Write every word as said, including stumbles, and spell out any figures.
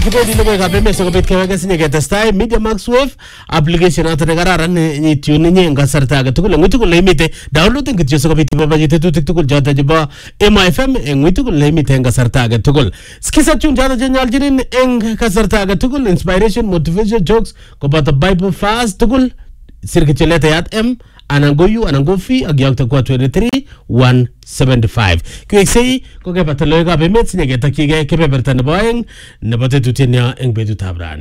Kipedi logo kape meso kopit keweke sinye ketestai Media Max Wave application ato ne kararan ni tune nye ngasarta age tugul ngwitu kul limite downloading kityo so kopit baba tetutik tugul jota jeba M I F M ngwitu kul limite ngasarta age tugul skisa tune jata jenyaljinin eng kasarta age tugul inspiration motivation jokes kopata Bible fast tugul sirkityo leta yat M anangoyu anangofi agyakta kwa twenty-three one seventy-five kiweksei ko kepata loyo kape met sinye ketakchige kepeperta nebo aeng nebo tetutiet eng betut ab rani.